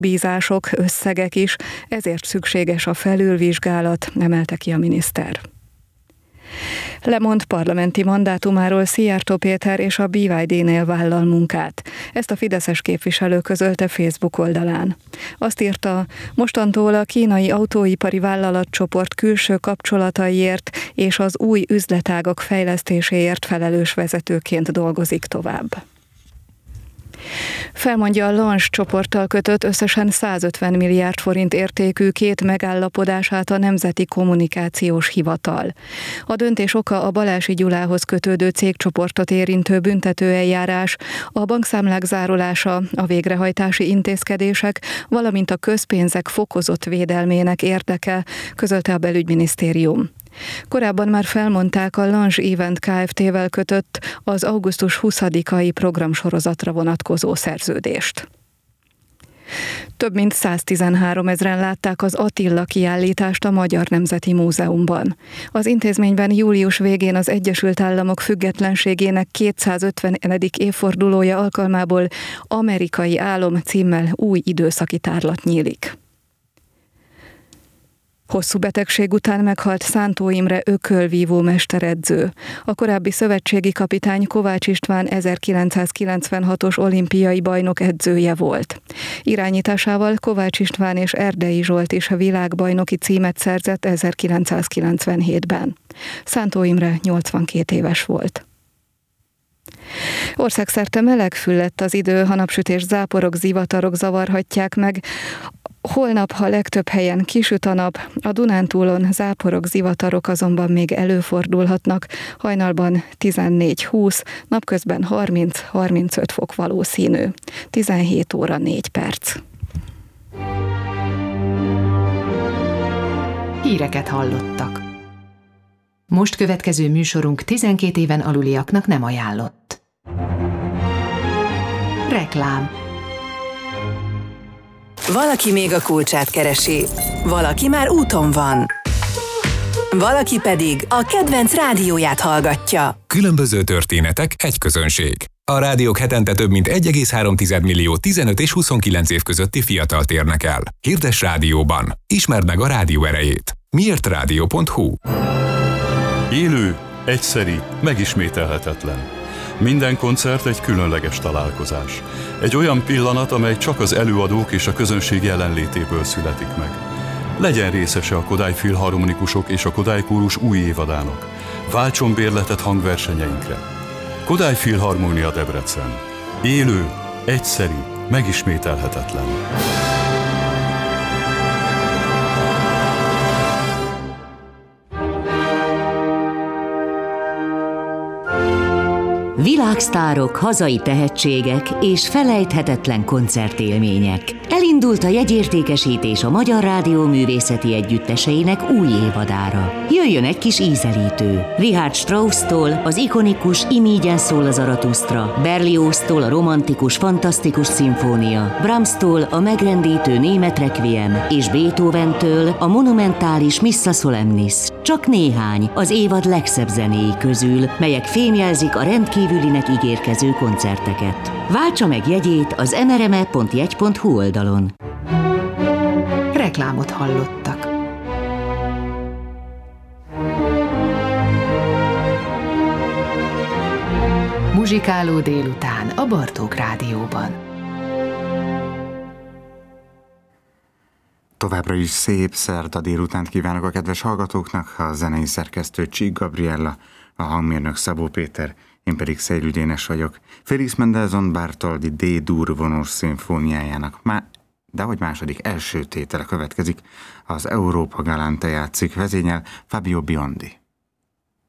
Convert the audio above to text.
bízások, összegek is, ezért szükséges a felülvizsgálat, emelte ki a miniszter. Lemond parlamenti mandátumáról Szijjártó Péter és a BYD-nél vállal munkát. Ezt a fideszes képviselő közölte Facebook oldalán. Azt írta, mostantól a kínai autóipari vállalatcsoport külső kapcsolataiért és az új üzletágak fejlesztéséért felelős vezetőként dolgozik tovább. Felmondja a Lange csoporttal kötött összesen 150 milliárd forint értékű 2 megállapodását a Nemzeti Kommunikációs Hivatal. A döntés oka a Balási Gyulához kötődő cégcsoportot érintő büntetőeljárás, a bankszámlák zárulása, a végrehajtási intézkedések, valamint a közpénzek fokozott védelmének érdeke, közölte a belügyminisztérium. Korábban már felmondták a Lange Event Kft-vel kötött az augusztus 20-ai programsorozatra vonatkozó szerződést. Több mint 113 000-en látták az Attila kiállítást a Magyar Nemzeti Múzeumban. Az intézményben július végén az Egyesült Államok függetlenségének 250. évfordulója alkalmából Amerikai Álom címmel új időszaki tárlat nyílik. Hosszú betegség után meghalt Szántó Imre ökölvívó mesteredző. A korábbi szövetségi kapitány Kovács István 1996-os olimpiai bajnok edzője volt. Irányításával Kovács István és Erdei Zsolt is a világbajnoki címet szerzett 1997-ben. Szántó Imre 82 éves volt. Országszerte melegfül lett az idő, a napsütés, záporok, zivatarok zavarhatják meg. Holnap, ha legtöbb helyen kisüt a nap, a Dunántúlon záporok, zivatarok azonban még előfordulhatnak, hajnalban 14-20, napközben 30-35 fok valószínű. 17 óra 4 perc. Híreket hallottak. Most következő műsorunk 12 éven aluliaknak nem ajánlott. Reklám. Valaki még a kulcsát keresi, valaki már úton van, valaki pedig a kedvenc rádióját hallgatja. Különböző történetek, egy közönség. A rádiók hetente több mint 1,3 millió 15 és 29 év közötti fiatalt érnek el. Hirdess rádióban. Ismerd meg a rádió erejét. miértradio.hu. Élő, egyszeri, megismételhetetlen. Minden koncert egy különleges találkozás. Egy olyan pillanat, amely csak az előadók és a közönség jelenlétéből születik meg. Legyen részese a Kodály Filharmonikusok és a Kodály Kórus új évadának. Váltson bérletet hangversenyeinkre. Kodály Filharmónia Debrecen. Élő, egyszeri, megismételhetetlen. Világsztárok, hazai tehetségek és felejthetetlen koncertélmények. Elindult a jegyértékesítés a Magyar Rádió művészeti együtteseinek új évadára. Jöjjön egy kis ízelítő. Richard Strauss-tól az ikonikus Imígyen szól a Zaratusztra, Berlioz-tól a romantikus, fantasztikus szimfónia, Brahms-tól a megrendítő német requiem és Beethoven-től a monumentális Missa Solemnis. Csak néhány az évad legszebb zenéi közül, melyek fémjelzik a rendkívülinek ígérkező koncerteket. Váltsa meg jegyét az nrme.jegy.hu oldalon. Reklámot hallottak. Muzsikáló délután a Bartók Rádióban. Továbbra is szép szerda délutánt kívánok a kedves hallgatóknak, a zenei szerkesztő Csík Gabriella, a hangmérnök Szabó Péter, én pedig Szejlő Dénes vagyok. Félix Mendelssohn Bartholdy D-dur vonós szimfóniájának második első tétele következik, az Europa Galante játszik, vezényel Fabio Biondi.